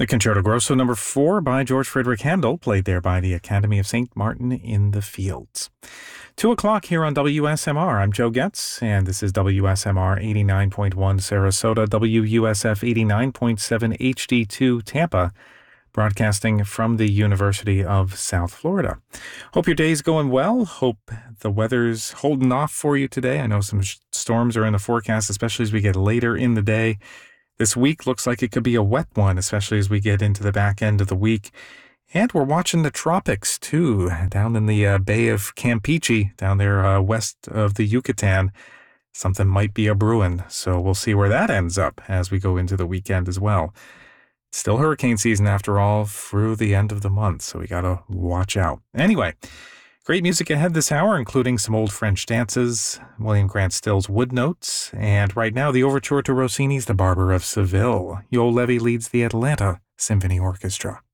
The Concerto Grosso number 4 by George Frederick Handel, played there by the Academy of St. Martin in the Fields. 2 o'clock here on WSMR. I'm Joe Getz, and this is WSMR 89.1 Sarasota, WUSF 89.7 HD2 Tampa, broadcasting from the University of South Florida. Hope your day's going well. Hope the weather's holding off for you today. I know some storms are in the forecast, especially as we get later in the day. This week looks like it could be a wet one, especially as we get into the back end of the week. And we're watching the tropics, too, down in the Bay of Campeche, down there west of the Yucatan. Something might be a-brewing, so we'll see where that ends up as we go into the weekend as well. Still hurricane season, after all, through the end of the month, so we gotta watch out. Anyway, great music ahead this hour, including some old French dances, William Grant Still's Wood Notes, and right now the overture to Rossini's The Barber of Seville. Yo Levi leads the Atlanta Symphony Orchestra.